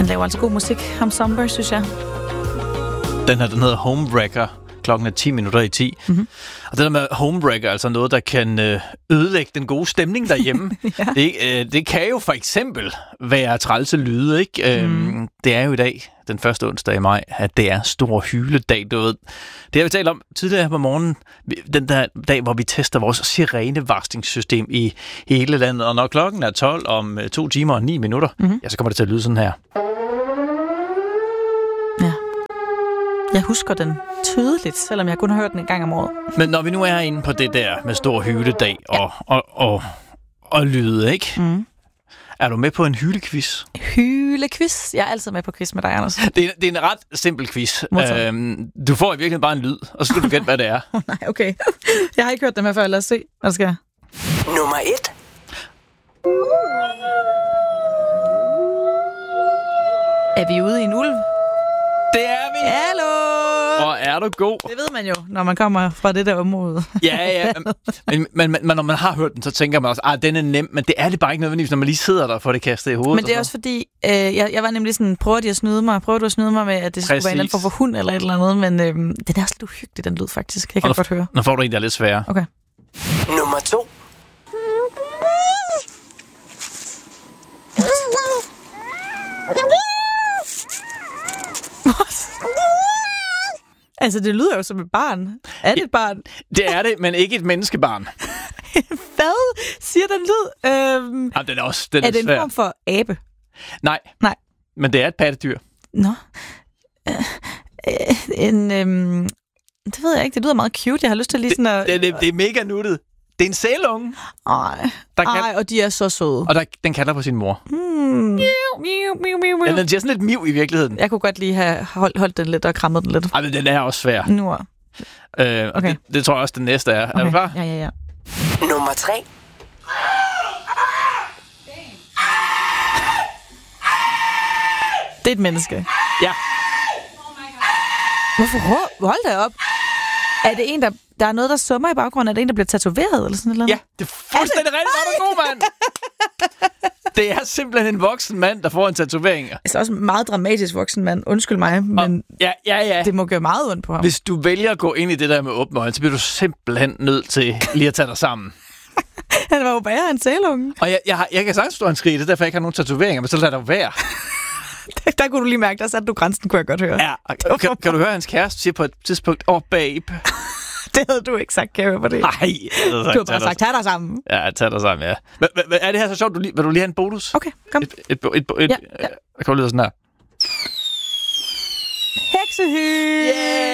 Han laver altså god musik. Ham Somber, synes jeg. Den hedder Homewrecker. Klokken er 10 minutter i 10. Mm-hmm. Og det der med homewrecker, altså noget, der kan ødelægge den gode stemning derhjemme. Ja. Det kan jo for eksempel være trælse lyde, ikke? Det er jo i dag, den første onsdag i maj, at det er stor hyledag, du ved. Det har vi talt om tidligere her på morgenen, den der dag, hvor vi tester vores sirenevarslingssystem i hele landet. Og når klokken er 12 om 2 timer og 9 minutter, ja, så kommer det til at lyde sådan her. Ja. Jeg husker den tydeligt, selvom jeg kun har hørt den en gang om året. Men når vi nu er inde på det der med stor hyledag og lyde, ikke? Mm. Er du med på en hylequiz? Hylequiz? Jeg er altid med på quiz med dig, Anders. Det er en ret simpel quiz. Du får i virkeligheden bare en lyd, og så skal du gætte, hvad det er. Nej, okay. Jeg har ikke hørt dem her før. Lad os se, hvad der sker. Nummer 1. Er vi ude i en ulv? Det er vi! Hallo! Og er du god? Det ved man jo, når man kommer fra det der område. Ja. Men når man har hørt den, så tænker man også, den er nem, men det er det bare ikke nødvendigvis, når man lige sidder der og får det kastet i hovedet. Men det er også fordi, jeg var nemlig sådan, prøver du at snyde mig med, at det skulle være en eller anden form for hund eller et eller andet, men den er også lidt uhyggelig, den lyd faktisk. Jeg kan godt høre. Nu får du en, der er lidt sværere. Okay. Nummer 2. Altså, det lyder jo som et barn. Er det et barn? Det er det, men ikke et menneskebarn. Hvad siger den lyd? Jamen, den er det en form for abe? Nej. Men det er et pattedyr. Nå. Det ved jeg ikke. Det lyder meget cute. Jeg har lyst til lige sådan at... Det er mega nuttet. Det er en sælunge. Ej, og de er så søde. Og den kalder på sin mor. Den siger sådan lidt miv i virkeligheden. Jeg kunne godt lige have holdt den lidt og krammet den lidt. Ej, men den er også svær. Nu. Okay. Det tror jeg også, den næste er. Okay. Er du klar? Ja. Nummer 3. Det er et menneske. Ja. Hvorfor? Hold da op. Er det en, der er noget, der summer i baggrunden? Er det en, der bliver tatoveret eller sådan noget? Ja, det er fuldstændig rigtigt. Var du god, mand? Det er simpelthen en voksen mand, der får en tatovering. Altså også en meget dramatisk voksen mand. Undskyld mig, men ja. Det må gøre meget ondt på ham. Hvis du vælger at gå ind i det der med åbne øjne, så bliver du simpelthen nødt til lige at tage dig sammen. Han var jo bare en sælunge. Og jeg kan sagtens stå en skridt, det er derfor, jeg ikke har nogen tatoveringer, men så lader dig være. Der kunne du lige mærke, der satte du grænsen, kunne jeg godt høre. Ja, kan du høre, hans kæreste siger på et tidspunkt, babe. Det havde du ikke sagt, kan jeg høre på det? Nej. Du har bare sagt, tag dig sammen. Ja, tag dig sammen, ja. Men er det her så sjovt? Vil du lige have en bonus? Okay, kom. Ja. Kan du lyde sådan her? Heksehyl! Yeah!